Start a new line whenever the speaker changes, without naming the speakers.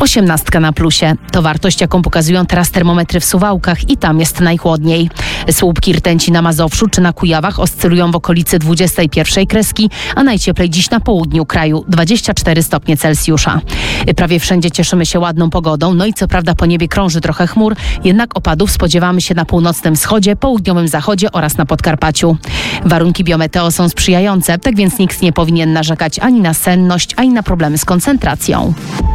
18 na plusie. To wartość, jaką pokazują teraz termometry w Suwałkach i tam jest najchłodniej. Słupki rtęci na Mazowszu czy na Kujawach oscylują w okolicy 21 kreski, a najcieplej dziś na południu kraju 24 stopnie Celsjusza. Prawie wszędzie cieszymy się ładną pogodą, no i co prawda po niebie krąży trochę chmur, jednak opadów spodziewamy się na północnym wschodzie, południowym zachodzie oraz na Podkarpaciu. Warunki biometeo są sprzyjające, tak więc nikt nie powinien narzekać ani na senność, ani na problemy z koncentracją.